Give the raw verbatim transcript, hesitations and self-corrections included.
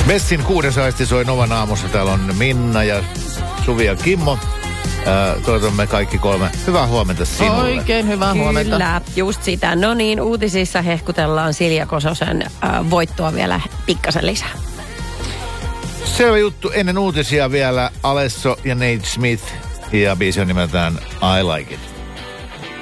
Messin kuudes aisti soi Novan aamussa. Täällä on Minna ja Suvi ja Kimmo. Äh, toivotamme kaikki kolme hyvää huomenta sinulle. Oikein hyvää Kyllä, huomenta. Kyllä, just sitä. No niin, uutisissa hehkutellaan Silja Kososen äh, voittoa vielä pikkasen lisää. Selvä juttu. Ennen uutisia vielä Alesso ja Nate Smith. Ja biisi on nimeltään I Like It.